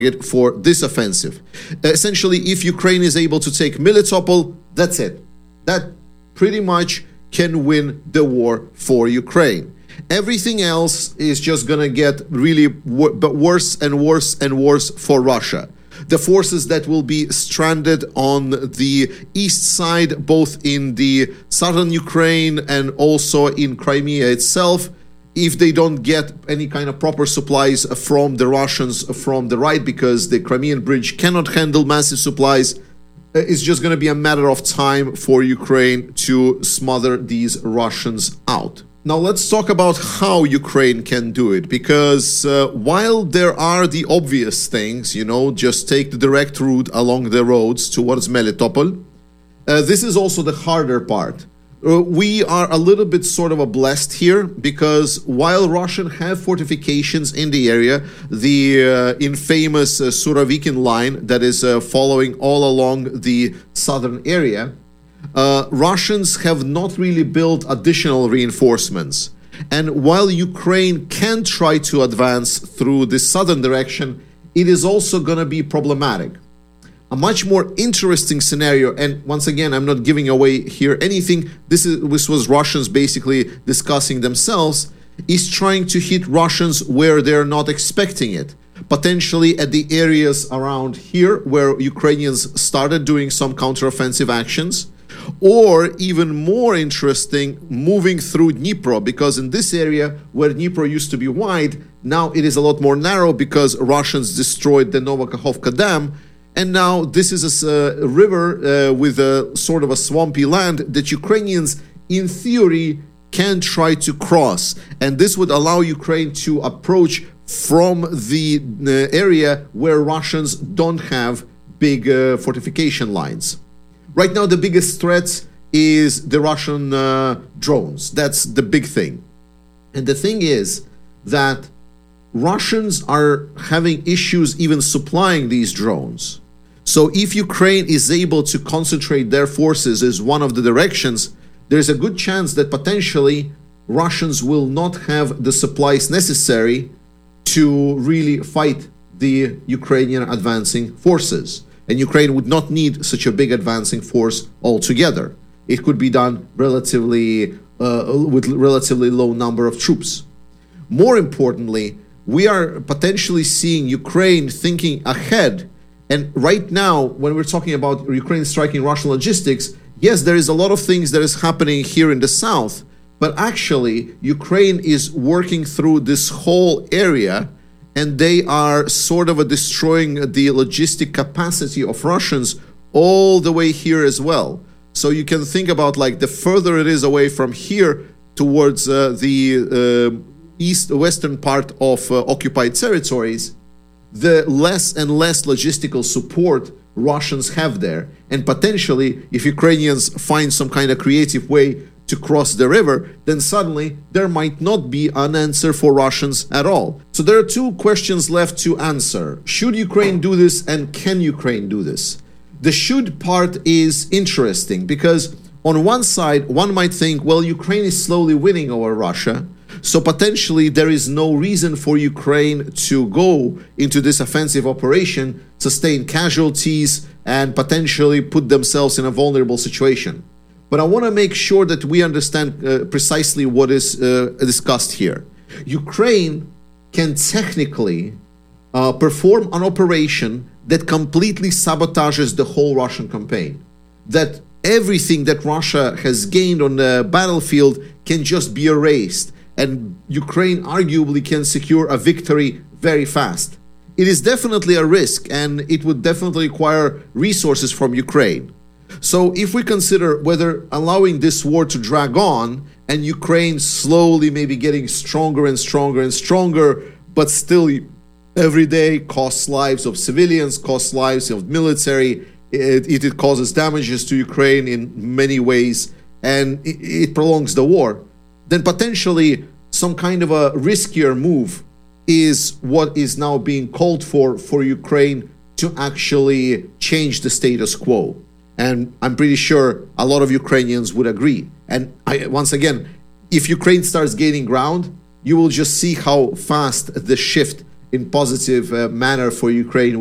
it for this offensive. Essentially, if Ukraine is able to take Melitopol, that's it. That pretty much can win the war for Ukraine. Everything else is just going to get really worse and worse and worse for Russia. The forces that will be stranded on the east side, both in the southern Ukraine and also in Crimea itself, if they don't get any kind of proper supplies from the Russians from the right, because the Crimean bridge cannot handle massive supplies, it's just going to be a matter of time for Ukraine to smother these Russians out. Now let's talk about how Ukraine can do it, because while there are the obvious things, just take the direct route along the roads towards Melitopol, this is also the harder part. We are a little bit sort of blessed here, because while Russians have fortifications in the area, the infamous Surovikin line that is following all along the southern area, Russians have not really built additional reinforcements. And while Ukraine can try to advance through the southern direction, it is also going to be problematic. A much more interesting scenario, and once again, I'm not giving away here anything, this was Russians basically discussing themselves, is trying to hit Russians where they're not expecting it. Potentially at the areas around here where Ukrainians started doing some counteroffensive actions, or even more interesting, moving through Dnipro, because in this area where Dnipro used to be wide, now it is a lot more narrow because Russians destroyed the Novokakhovka Dam. And now this is a river with a sort of a swampy land that Ukrainians, in theory, can try to cross. And this would allow Ukraine to approach from the area where Russians don't have big fortification lines. Right now, the biggest threat is the Russian drones. That's the big thing. And the thing is that Russians are having issues even supplying these drones. So if Ukraine is able to concentrate their forces as one of the directions, there's a good chance that potentially Russians will not have the supplies necessary to really fight the Ukrainian advancing forces. And Ukraine would not need such a big advancing force altogether. It could be done relatively with relatively low number of troops. More importantly, we are potentially seeing Ukraine thinking ahead. And right now, when we're talking about Ukraine striking Russian logistics, yes, there is a lot of things that is happening here in the south, but actually Ukraine is working through this whole area, and they are sort of destroying the logistic capacity of Russians all the way here as well. So you can think about, like, the further it is away from here towards the western part of occupied territories, the less and less logistical support Russians have there. And potentially, if Ukrainians find some kind of creative way to cross the river, then suddenly there might not be an answer for Russians at all. So there are two questions left to answer. Should Ukraine do this, and can Ukraine do this? The should part is interesting, because on one side, one might think, well, Ukraine is slowly winning over Russia, so potentially there is no reason for Ukraine to go into this offensive operation, sustain casualties, and potentially put themselves in a vulnerable situation. But I want to make sure that we understand precisely what is discussed here. Ukraine can technically perform an operation that completely sabotages the whole Russian campaign. That everything that Russia has gained on the battlefield can just be erased, and Ukraine arguably can secure a victory very fast. It is definitely a risk, and it would definitely require resources from Ukraine. So if we consider whether allowing this war to drag on and Ukraine slowly maybe getting stronger and stronger and stronger, but still every day costs lives of civilians, costs lives of military, it causes damages to Ukraine in many ways, and it prolongs the war, then potentially some kind of a riskier move is what is now being called for Ukraine to actually change the status quo. And I'm pretty sure a lot of Ukrainians would agree. And once again, if Ukraine starts gaining ground, you will just see how fast the shift in positive manner for Ukraine